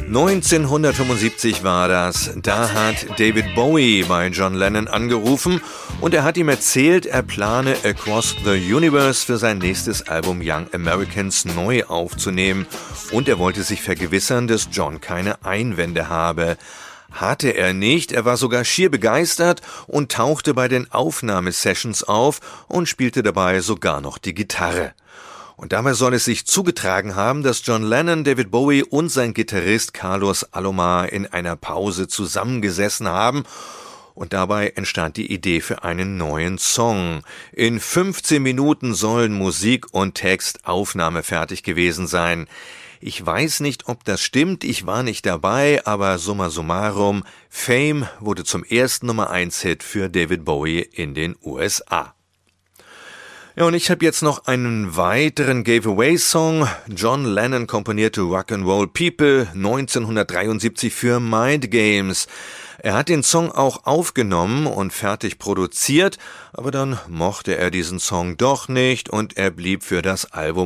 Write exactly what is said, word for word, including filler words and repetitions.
neunzehnhundertfünfundsiebzig war das. Da hat David Bowie bei John Lennon angerufen und er hat ihm erzählt, er plane Across the Universe für sein nächstes Album Young Americans neu aufzunehmen und er wollte sich vergewissern, dass John keine Einwände habe. Hatte er nicht, er war sogar schier begeistert und tauchte bei den Aufnahmesessions auf und spielte dabei sogar noch die Gitarre. Und dabei soll es sich zugetragen haben, dass John Lennon, David Bowie und sein Gitarrist Carlos Alomar in einer Pause zusammengesessen haben und dabei entstand die Idee für einen neuen Song. In fünfzehn Minuten sollen Musik und Text aufnahmefertig gewesen sein. Ich weiß nicht, ob das stimmt, ich war nicht dabei, aber summa summarum, Fame wurde zum ersten Nummer eins Hit für David Bowie in den U S A. Ja, und ich habe jetzt noch einen weiteren Gave-Away-Song. John Lennon komponierte Rock'n'Roll People neunzehnhundertdreiundsiebzig für Mind Games. Er hat den Song auch aufgenommen und fertig produziert, aber dann mochte er diesen Song doch nicht und er blieb für das Album